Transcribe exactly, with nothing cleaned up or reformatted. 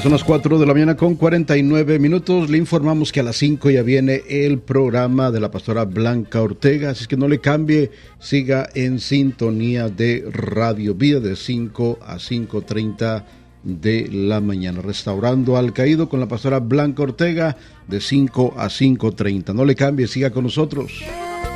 Son las cuatro de la mañana con cuarenta y nueve minutos. Le informamos que a las cinco ya viene el programa de la pastora Blanca Ortega, así que no le cambie, siga en sintonía de Radio Vida de cinco a cinco treinta de la mañana. Restaurando al Caído con la pastora Blanca Ortega de cinco a cinco treinta. No le cambie, siga con nosotros.